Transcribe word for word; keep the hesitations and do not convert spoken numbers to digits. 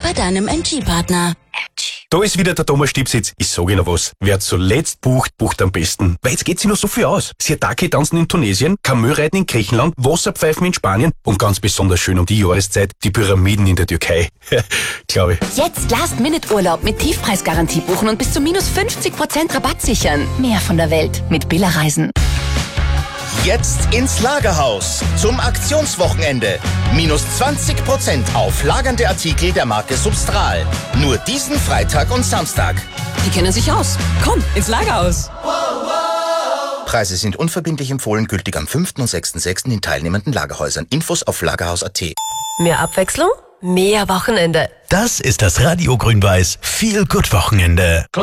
bei deinem M G-Partner. Da ist wieder der Thomas Stiebsitz. Ich sage Ihnen was. Wer zuletzt bucht, bucht am besten. Weil jetzt geht sich noch so viel aus. Siatake-Tanzen in Tunesien, Kamelreiten in Griechenland, Wasserpfeifen in Spanien und ganz besonders schön um die Jahreszeit die Pyramiden in der Türkei. Glaube ich. Jetzt Last-Minute-Urlaub mit Tiefpreisgarantie buchen und bis zu minus fünfzig Prozent Rabatt sichern. Mehr von der Welt mit Billa Reisen. Jetzt ins Lagerhaus zum Aktionswochenende. Minus zwanzig Prozent auf lagernde Artikel der Marke Substral. Nur diesen Freitag und Samstag. Die kennen sich aus. Komm, ins Lagerhaus. Preise sind unverbindlich empfohlen, gültig am fünften und sechsten sechsten in teilnehmenden Lagerhäusern. Infos auf lagerhaus punkt at. Mehr Abwechslung? Mehr Wochenende. Das ist das Radio Grün-Weiß Feel Good Wochenende.